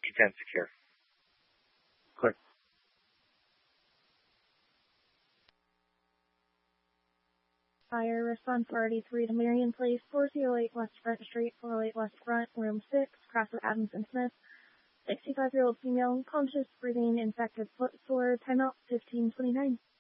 10 secure. Click. Fire response already 3 to Marion Place, 408 West Front Street, 408 West Front, room 6, Crawford, Adams, and Smith. 65-year-old female, conscious, breathing, infected foot sore, timeout 15:29.